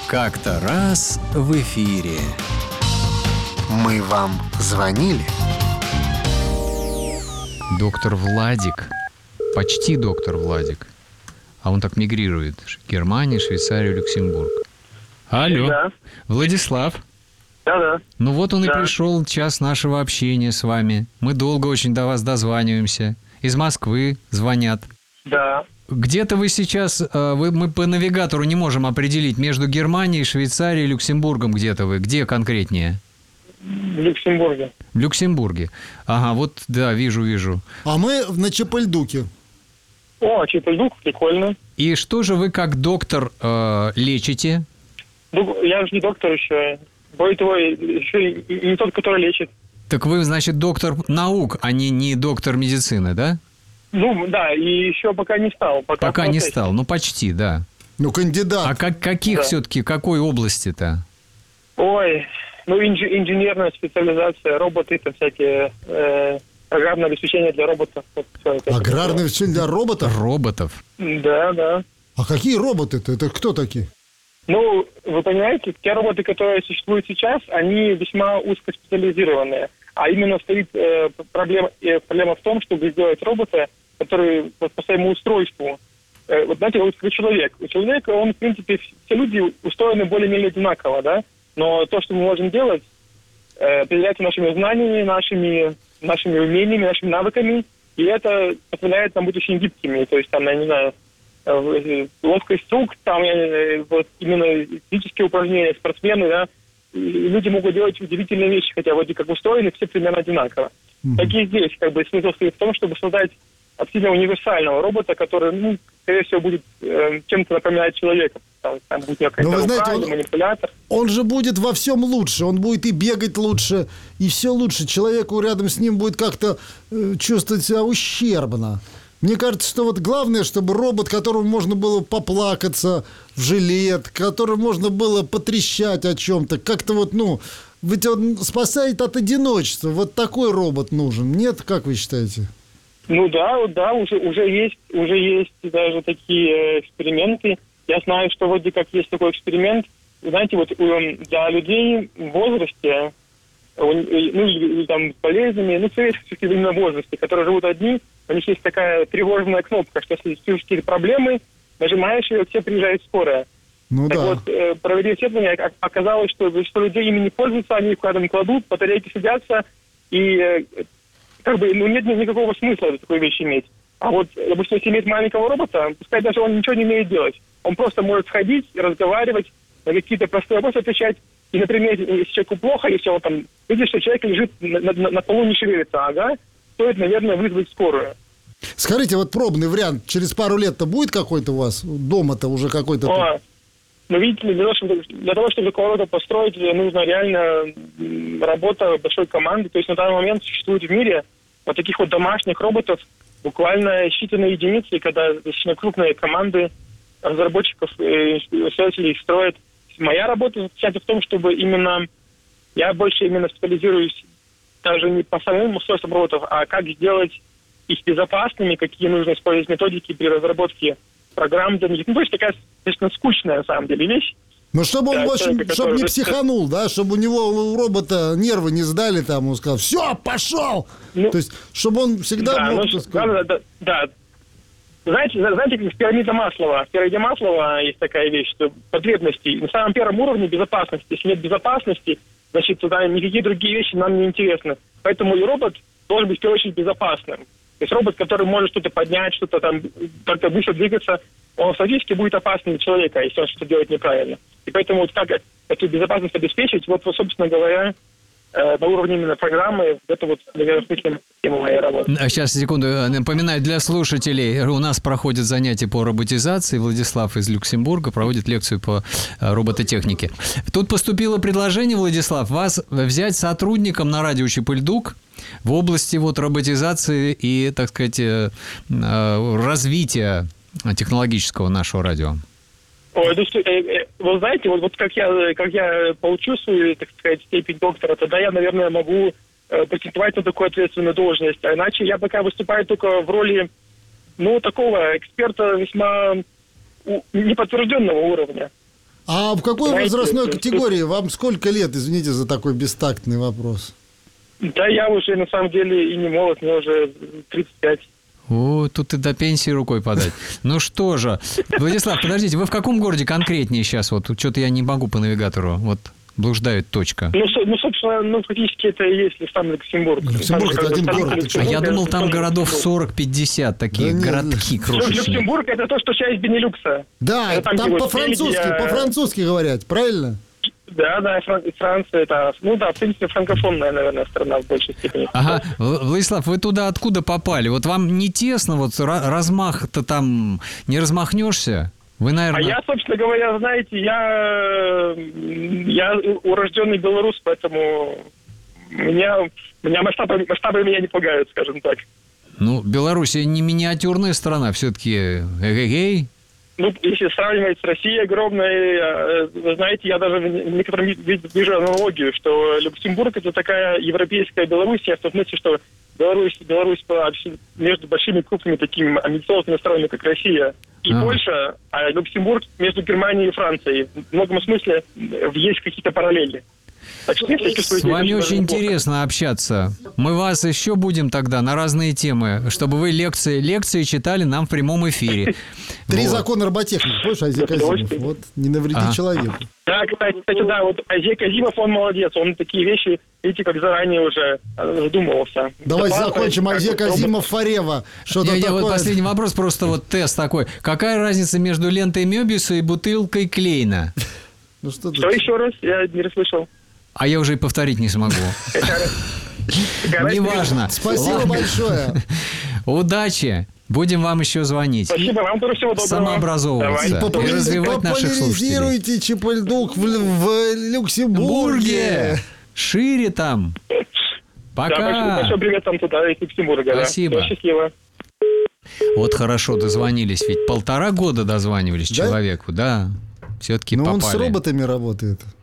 Как-то раз в эфире. Мы вам звонили? Доктор Владик, почти доктор Владик, а он так мигрирует. Германия, Швейцария, Люксембург. Алло, Да. Владислав. Да. Ну вот он и Да. пришел, час нашего общения с вами. Мы долго очень до вас дозваниваемся. Из Москвы звонят. Да. Где-то вы сейчас, мы по навигатору не можем определить, между Германией, Швейцарией и Люксембургом где-то вы. Где конкретнее? В Люксембурге. В Люксембурге. Ага, вот, да, вижу. А мы на Чапальдуке. О, Чапальдук, прикольно. И что же вы как доктор лечите? Я же не доктор еще. Более того, еще и не тот, который лечит. Так вы, значит, доктор наук, а не доктор медицины, да? Ну, да, и еще пока не стал. Пока не стал, ну почти, да. Ну, кандидат. А каких Да. все-таки, какой области-то? Ой, инженерная специализация, роботы, там всякие программное обеспечение для роботов. Вот всё это. Аграрное обеспечение для роботов? Роботов. Да. А какие роботы-то? Это кто такие? Ну, вы понимаете, те роботы, которые существуют сейчас, они весьма узкоспециализированные. А именно стоит проблема в том, чтобы сделать робота, который вот по своему устройству, вот знаете, вот как человек. У человека, он, в принципе, все люди устроены более-менее одинаково, да? Но то, что мы можем делать, определяется нашими знаниями, нашими умениями, нашими навыками, и это позволяет нам быть очень гибкими. То есть, там, я не знаю, ловкость рук, там, вот именно физические упражнения, спортсмены, да, и люди могут делать удивительные вещи, хотя вроде как устроены все примерно одинаково. Так и здесь, как бы, смысл стоит в том, чтобы создать абсолютно универсального робота, который, ну, скорее всего, будет чем-то напоминать человека. Там будет какая-то рука, знаете, манипулятор. Он же будет во всем лучше. Он будет и бегать лучше, и все лучше. Человеку рядом с ним будет как-то чувствовать себя ущербно. Мне кажется, что вот главное, чтобы робот, которому можно было поплакаться в жилет, которому можно было потрещать о чем-то, как-то вот, ведь он спасает от одиночества. Вот такой робот нужен. Нет, как вы считаете? Ну да, уже есть даже такие эксперименты. Я знаю, что вроде как есть такой эксперимент. Знаете, вот для людей в возрасте, или там с болезнями, в советских именно возрасте, которые живут одни, у них есть такая тревожная кнопка, что если чувствуешь какие-то проблемы, нажимаешь ее, к тебе приезжает скорая. Ну так да. вот, провели исследование, оказалось, что люди ими не пользуются, они их куда-то кладут, батарейки садятся, и нет никакого смысла такой вещи иметь. А вот, допустим, если иметь маленького робота, пускай даже он ничего не умеет делать, он просто может сходить и разговаривать, на какие-то простые вопросы отвечать. И, например, если человеку плохо, если он там видит, что человек лежит на полу, не шевелится, стоит, наверное, вызвать скорую. Скажите, вот пробный вариант, через пару лет-то будет какой-то у вас? Дома-то уже какой-то? Видите ли, для того, чтобы такого рода построить, нужна реально работа большой команды. То есть на данный момент существует в мире вот таких вот домашних роботов буквально считанные единицы, когда достаточно крупные команды разработчиков и исследователей строят. Моя работа заключается в том, чтобы я больше специализируюсь даже не по самим устройствам роботов, а как сделать их безопасными, какие нужно использовать методики при разработке программ для них. То есть такая достаточно скучная, на самом деле, вещь. Ну, чтобы он, в общем, чтобы не психанул, да, чтобы у робота нервы не сдали, там, он сказал, все, пошел! То есть, чтобы он всегда мог... Да. Знаете, как в пирамиде Маслова. В пирамиде Маслова есть такая вещь, что потребности на самом первом уровне безопасности. Если нет безопасности, значит, туда никакие другие вещи нам не интересны. Поэтому и робот должен быть, в первую очередь, безопасным. То есть робот, который может что-то поднять, что-то там, как-то быстро двигаться, он фактически будет опасным для человека, если он что-то делает неправильно. И поэтому вот как эту безопасность обеспечить, вот, собственно говоря, на уровне именно программы, это вот, наверное, тема моей работы. Сейчас, секунду, напоминаю для слушателей, у нас проходят занятия по роботизации, Владислав из Люксембурга проводит лекцию по робототехнике. Тут поступило предложение, Владислав, вас взять сотрудником на радио Чапальдук в области роботизации и, так сказать, развития технологического нашего радио. Вы знаете, вот как я получу свою, так сказать, степень доктора, тогда я, наверное, могу претендовать на такую ответственную должность. А иначе я пока выступаю только в роли, такого эксперта весьма неподтвержденного уровня. А в какой Знаете, возрастной это- категории? Вам сколько лет, извините за такой бестактный вопрос? Да, я уже на самом деле и не молод, мне уже 35. О, тут и до пенсии рукой подать. Ну что же, Владислав, подождите, вы в каком городе конкретнее сейчас? Вот что-то я не могу по навигатору. Вот блуждает точка. Собственно, фактически это и есть сам Люксембург. Люксембург это один город. А я думал, там городов 40-50, такие Да нет, городки крошечные. Люксембург это то, что часть Бенилюкса. Да, Это там где вот по-французски, Бельгия. по-французски говорят, правильно? Да, Франция, это, в принципе, франкофонная, наверное, страна в большей степени. Ага, Владислав, вы туда откуда попали? Вот вам не тесно, вот размах-то там не размахнешься? Вы, А наверное... я, собственно говоря, знаете, я урожденный белорус, поэтому меня масштабы меня не пугают, скажем так. Ну, Белоруссия не миниатюрная страна, все-таки эгегей. Ну, если сравнивать с Россией огромной, вы знаете, я даже в некотором вижу аналогию, что Люксембург это такая европейская Белоруссия, в том смысле, что Беларусь была между большими крупными такими амбициозно настроенными, как Россия и Польша, а Люксембург между Германией и Францией. В многом смысле есть какие-то параллели. Так что, если чувствуете, С вами это очень неплохо. интересно общаться. Мы вас еще будем тогда на разные темы, чтобы вы лекции читали нам в прямом эфире. Три Вот. закона роботехники. Помнишь, Айзек Азимов? Вот, не навреди Ага. человеку. Да, кстати, да, вот Айзек Азимов, он молодец, он такие вещи, видите, как заранее уже задумывался. Давайте Да, закончим. как Айзек вот Азимов Фарева. Что-то Вот такое. последний вопрос, просто вот тест такой. Какая разница между лентой Мёбиуса и бутылкой Клейна? Ну, что Что тут? еще раз? Я не расслышал. А я уже и повторить не смогу. Неважно. Спасибо Ладно. большое. Удачи. Будем вам еще звонить. Спасибо, вам тоже всего доброго. Самообразовываться. Давайте. И развивать наших слушателей. Популяризируйте Чепельдук в Люксембурге. Шире там. Да, Пока. большой привет там туда, из Люксембурга. да. Спасибо. Всего счастливо. Вот хорошо дозвонились. Ведь 1,5 года дозванивались Да? человеку, да. Все-таки Ну, попали. он с роботами работает.